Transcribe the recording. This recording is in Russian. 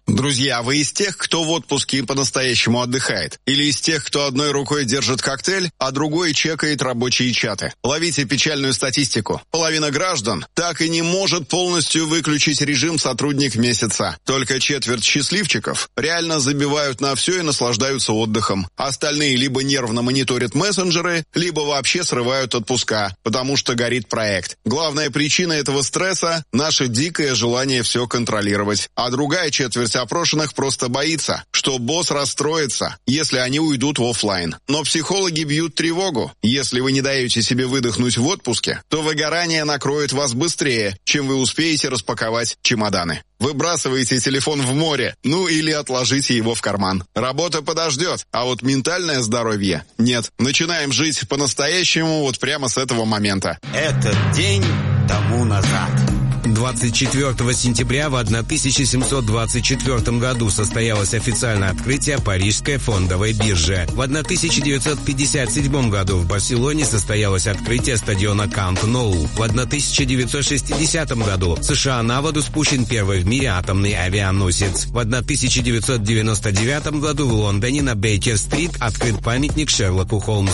Друзья, вы из тех, кто в отпуске и по-настоящему отдыхает? Или из тех, кто одной рукой держит коктейль, а другой чекает рабочие чаты? Ловите печальную статистику. Половина граждан так и не может полностью выключить режим «Сотрудник месяца». Только четверть счастливчиков реально забивают на все и наслаждаются отдыхом. Остальные либо нервно мониторят мессенджеры, либо вообще срывают отпуска, потому что горит проект. Главная причина этого стресса – наше дикое желание все контролировать. А другая четверть опрошенных просто боится, что босс расстроится, если они уйдут в офлайн. Но психологи бьют тревогу. Если вы не даете себе выдохнуть в отпуске, то выгорание накроет вас быстрее, чем вы успеете распаковать чемоданы. Выбрасывайте телефон в море, ну или отложите его в карман. Работа подождет, а вот ментальное здоровье нет. Начинаем жить по-настоящему вот прямо с этого момента. Этот день тому назад. 24 сентября в 1724 году состоялось официальное открытие Парижской фондовой биржи. В 1957 году в Барселоне состоялось открытие стадиона Камп Ноу. В 1960 году в США на воду спущен первый в мире атомный авианосец. В 1999 году в Лондоне на Бейкер-стрит открыт памятник Шерлоку Холмсу.